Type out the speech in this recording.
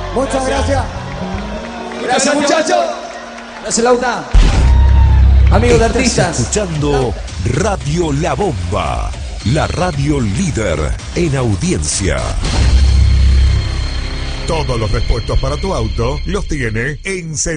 Muchas gracias. Gracias, muchachos. Gracias, Lauta. Amigos de artistas. Escuchando Radio La Bomba, la radio líder en audiencia. Todos los repuestos para tu auto los tiene en